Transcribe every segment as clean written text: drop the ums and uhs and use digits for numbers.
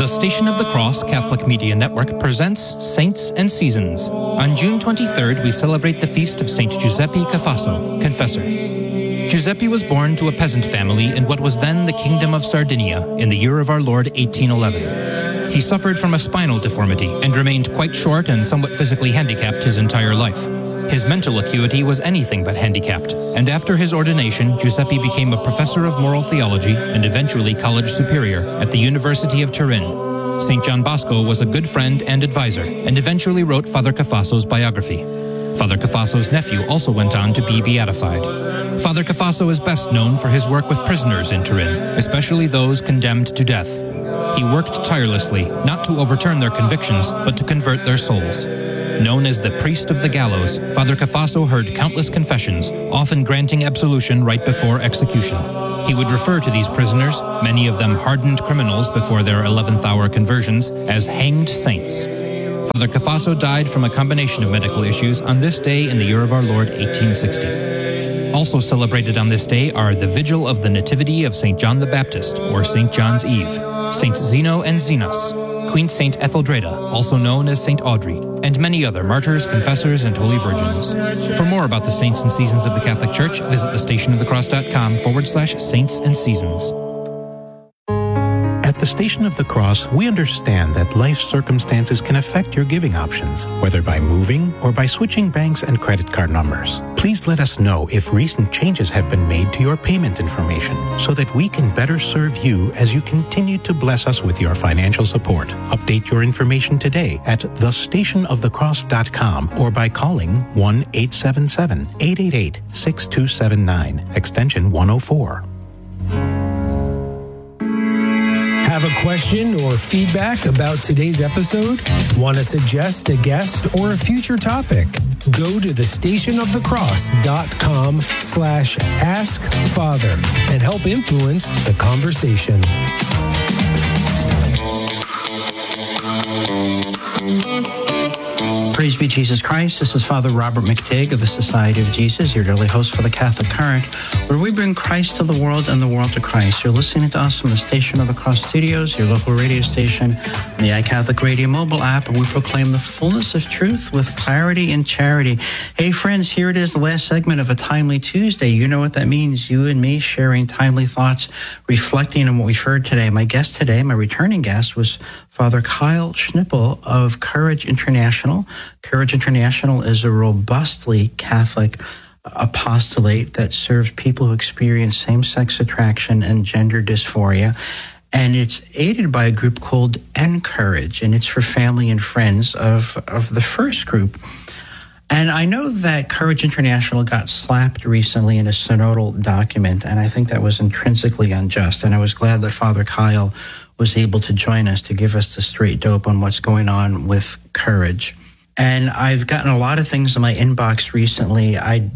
The Station of the Cross Catholic Media Network presents Saints and Seasons. On June 23rd, we celebrate the feast of Saint Giuseppe Cafasso, Confessor. Giuseppe was born to a peasant family in what was then the Kingdom of Sardinia in the year of our Lord 1811. He suffered from a spinal deformity and remained quite short and somewhat physically handicapped his entire life. His mental acuity was anything but handicapped, and after his ordination, Giuseppe became a professor of moral theology and eventually college superior at the University of Turin. St. John Bosco was a good friend and advisor, and eventually wrote Father Cafasso's biography. Father Cafasso's nephew also went on to be beatified. Father Cafasso is best known for his work with prisoners in Turin, especially those condemned to death. He worked tirelessly, not to overturn their convictions, but to convert their souls. Known as the Priest of the Gallows, Father Cafasso heard countless confessions, often granting absolution right before execution. He would refer to these prisoners, many of them hardened criminals before their 11th hour conversions, as hanged saints. Father Cafasso died from a combination of medical issues on this day in the year of our Lord 1860. Also celebrated on this day are the Vigil of the Nativity of St. John the Baptist, or St. John's Eve, Saints Zeno and Zenos, Queen St. Etheldreda, also known as St. Audrey, and many other martyrs, confessors, and holy virgins. For more about the saints and seasons of the Catholic Church, visit thestationofthecross.com/saints and seasons. At the Station of the Cross, we understand that life circumstances can affect your giving options, whether by moving or by switching banks and credit card numbers. Please let us know if recent changes have been made to your payment information so that we can better serve you as you continue to bless us with your financial support. Update your information today at thestationofthecross.com or by calling 1-877-888-6279, extension 104. Have a question or feedback about today's episode? Want to suggest a guest or a future topic? Go to thestationofthecross.com/askfather and help influence the conversation. Praise be Jesus Christ. This is Father Robert McTigg of the Society of Jesus, your daily host for the Catholic Current, where we bring Christ to the world and the world to Christ. You're listening to us from the Station of the Cross Studios, your local radio station, and the iCatholic Radio mobile app, and we proclaim the fullness of truth with clarity and charity. Hey, friends, here it is, the last segment of a Timely Tuesday. You know what that means. You and me sharing timely thoughts, reflecting on what we've heard today. My guest today, my returning guest, was Father Kyle Schnippel of Courage International. Courage International is a robustly Catholic apostolate that serves people who experience same-sex attraction and gender dysphoria. And it's aided by a group called Encourage, and it's for family and friends of the first group. And I know that Courage International got slapped recently in a synodal document, and I think that was intrinsically unjust. And I was glad that Father Kyle was able to join us to give us the straight dope on what's going on with Courage. And I've gotten a lot of things in my inbox recently.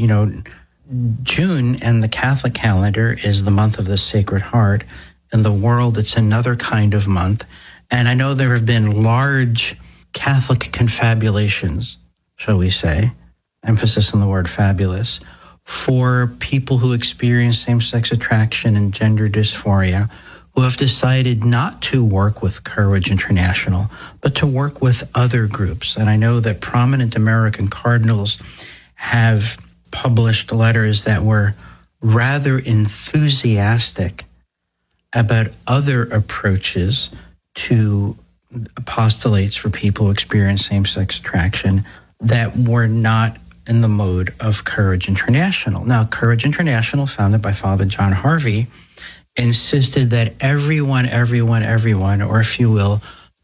June and the Catholic calendar is the month of the Sacred Heart. In the world, it's another kind of month. And I know there have been large Catholic confabulations, shall we say, emphasis on the word fabulous, for people who experience same-sex attraction and gender dysphoria, who have decided not to work with Courage International, but to work with other groups. And I know that prominent American cardinals have published letters that were rather enthusiastic about other approaches to apostolates for people who experience same-sex attraction that were not in the mode of Courage International. Now, Courage International, founded by Father John Harvey, insisted that everyone, or if you will,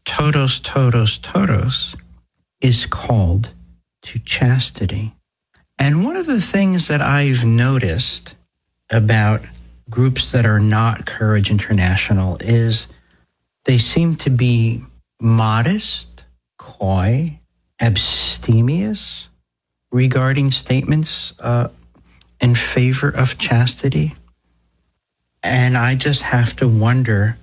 todos, is called to chastity. And one of the things that I've noticed about groups that are not Courage International is they seem to be modest, coy, abstemious regarding statements in favor of chastity. And I just have to wonder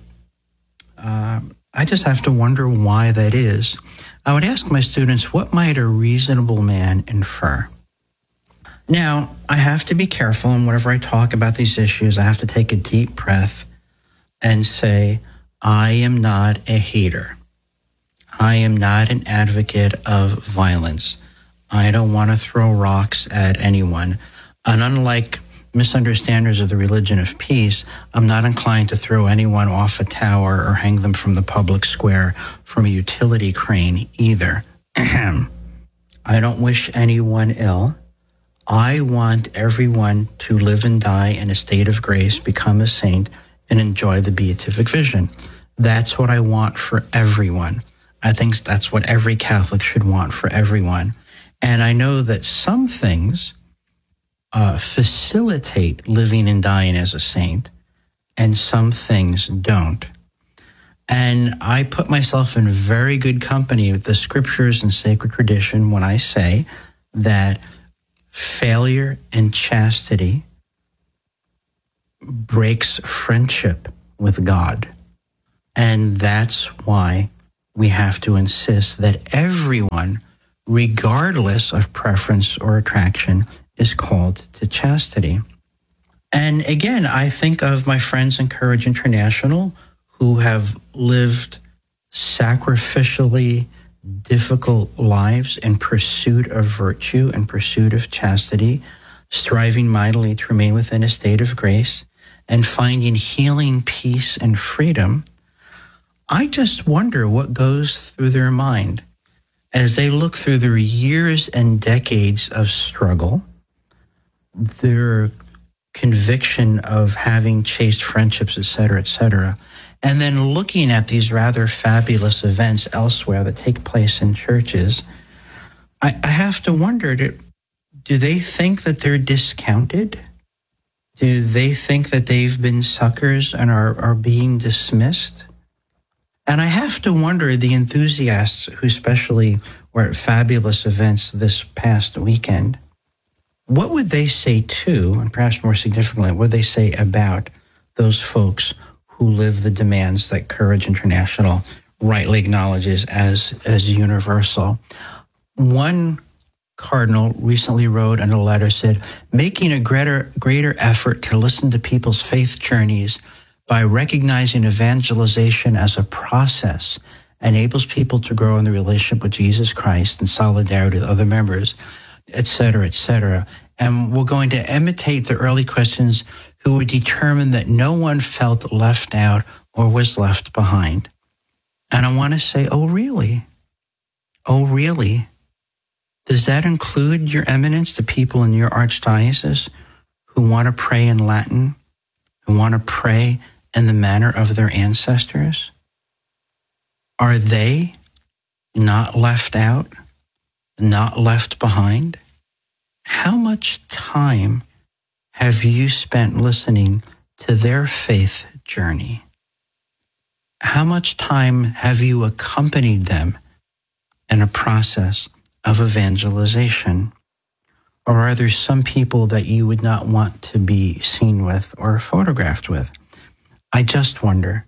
why that is. I would ask my students, what might a reasonable man infer? Now, I have to be careful, and whenever I talk about these issues, I have to take a deep breath and say, I am not a hater. I am not an advocate of violence. I don't want to throw rocks at anyone. And unlike misunderstanders of the religion of peace, I'm not inclined to throw anyone off a tower or hang them from the public square from a utility crane either. I don't wish anyone ill. I want everyone to live and die in a state of grace, become a saint, and enjoy the beatific vision. That's what I want for everyone. I think that's what every Catholic should want for everyone. And I know that some things facilitate living and dying as a saint, and some things don't. And I put myself in very good company with the scriptures and sacred tradition when I say that failure in chastity breaks friendship with God. And that's why we have to insist that everyone, regardless of preference or attraction, is called to chastity. And again, I think of my friends in Courage International who have lived sacrificially difficult lives in pursuit of virtue and pursuit of chastity, striving mightily to remain within a state of grace and finding healing, peace, and freedom. I just wonder what goes through their mind as they look through their years and decades of struggle, their conviction of having chaste friendships, etc., and then looking at these rather fabulous events elsewhere that take place in churches. I have to wonder, do they think that they're discounted? Do they think that they've been suckers and are being dismissed? And I have to wonder, the enthusiasts who especially were at fabulous events this past weekend, what would they say to, and perhaps more significantly, what would they say about those folks who live the demands that Courage International rightly acknowledges as universal? One cardinal recently wrote in a letter, said, making a greater effort to listen to people's faith journeys by recognizing evangelization as a process enables people to grow in the relationship with Jesus Christ and solidarity with other members, etc., etc. And we're going to imitate the early Christians who were determined that no one felt left out or was left behind. And I want to say, oh, really? Oh, really? Does that include, Your Eminence, the people in your archdiocese who want to pray in Latin, who want to pray in the manner of their ancestors? Are they not left out, not left behind? How much time have you spent listening to their faith journey? How much time have you accompanied them in a process of evangelization? Or are there some people that you would not want to be seen with or photographed with? I just wonder.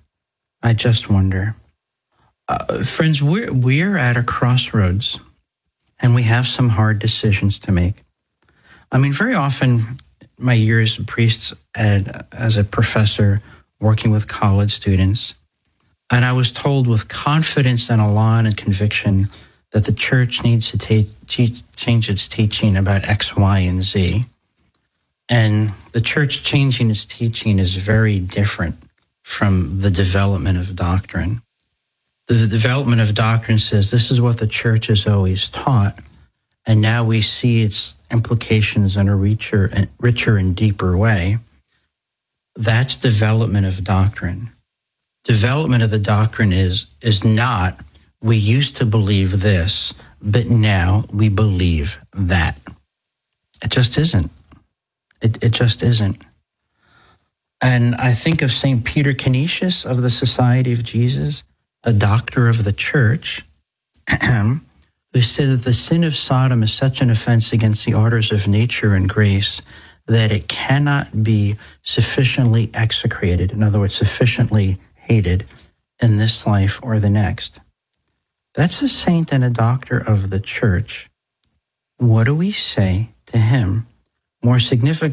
Friends, we're at a crossroads, and we have some hard decisions to make. I mean, very often, my years as a priest as a professor working with college students, and I was told with confidence and elan and conviction that the church needs to change its teaching about X, Y, and Z. And the church changing its teaching is very different from the development of doctrine. The development of doctrine says this is what the church has always taught, and now we see its implications in a richer and deeper way. That's development of doctrine. Development of the doctrine is not, we used to believe this, but now we believe that. It just isn't. It just isn't. And I think of St. Peter Canisius of the Society of Jesus, a doctor of the church, who said that the sin of Sodom is such an offense against the orders of nature and grace that it cannot be sufficiently execrated, in other words, sufficiently hated in this life or the next. That's a saint and a doctor of the church. What do we say to him? More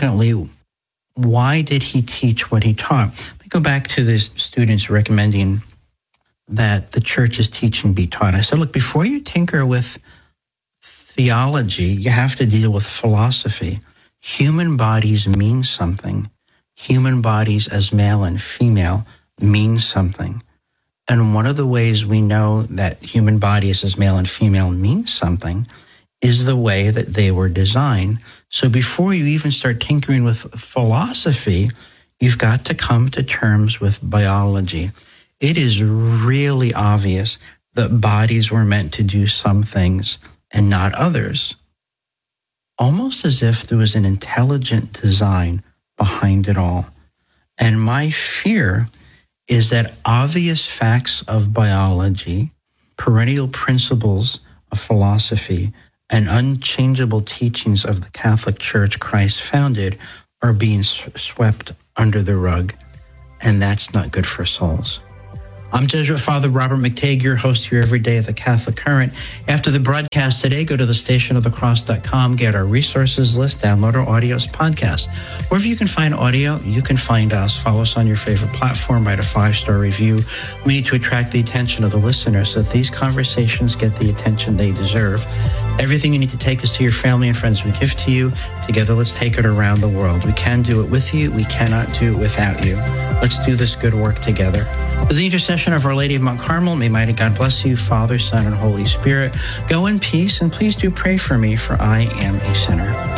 significantly, why did he teach what he taught? Let me go back to the students recommending that the church is teaching be taught. I said, look, before you tinker with theology, you have to deal with philosophy. Human bodies mean something. Human bodies as male and female mean something. And one of the ways we know that human bodies as male and female mean something is the way that they were designed. So before you even start tinkering with philosophy, you've got to come to terms with biology. It is really obvious that bodies were meant to do some things and not others. Almost as if there was an intelligent design behind it all. And my fear is that obvious facts of biology, perennial principles of philosophy, and unchangeable teachings of the Catholic Church Christ founded are being swept under the rug, and that's not good for souls. I'm Jesuit Father Robert McTague, your host here every day at the Catholic Current. After the broadcast today, go to thestationofthecross.com, get our resources list, download our audios podcast. Wherever you can find audio, you can find us. Follow us on your favorite platform, write a 5-star review. We need to attract the attention of the listener so that these conversations get the attention they deserve. Everything you need to take is to your family and friends we give to you. Together, let's take it around the world. We can do it with you. We cannot do it without you. Let's do this good work together. With the intercession of Our Lady of Mount Carmel, may mighty God bless you, Father, Son, and Holy Spirit. Go in peace, and please do pray for me, for I am a sinner.